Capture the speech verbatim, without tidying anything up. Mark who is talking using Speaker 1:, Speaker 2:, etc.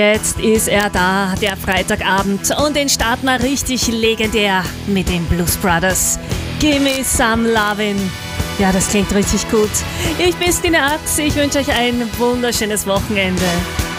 Speaker 1: Jetzt ist er da, der Freitagabend, und den starten wir richtig legendär mit den Blues Brothers. Gimme some lovin'. Ja, das klingt richtig gut. Ich bin Stine Ax, ich wünsche euch ein wunderschönes Wochenende.